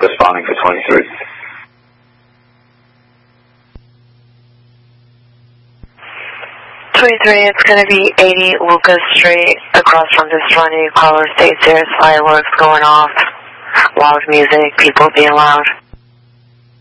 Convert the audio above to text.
responding for 23. 23, it's going to be 80 Lucas Street, across from this running caller states there's fireworks going off, loud music, people being loud.